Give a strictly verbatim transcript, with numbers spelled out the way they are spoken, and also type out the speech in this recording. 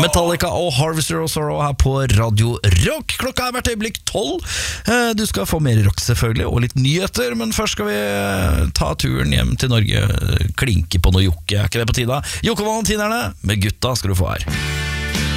Metallica og Harvester of Sorrow her på Radio Rock. Klokka er hvert øyeblikk tolv. Du skal få mer rock selvfølgelig, og litt nyheter, men først skal vi ta turen hjem til Norge. Klinke på noe Jokke, er ikke det på tide? Jokke og Valentinerne med Gutta skal du få her.